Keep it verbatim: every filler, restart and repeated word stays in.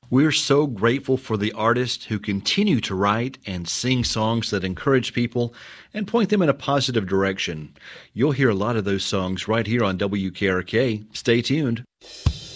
We're so grateful for the artists who continue to write and sing songs that encourage people and point them in a positive direction. You'll hear a lot of those songs right here on W K R K. Stay tuned.